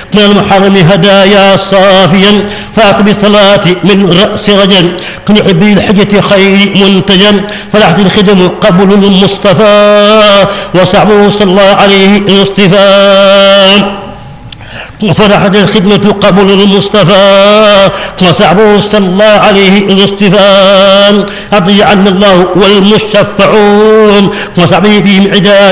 من المحرم هدايا صافيا فاق بالصلاة من رأس رجل كن يحب الحجة خير منتجا فلحت الخدم قبل المصطفى وصعبه صلى الله عليه اصطفاء فرحت الخدمة قبل المصطفى وصعبه صلى الله عليه اصطفاء أضيع عنا الله والمشفعون وصعبه بهم عداية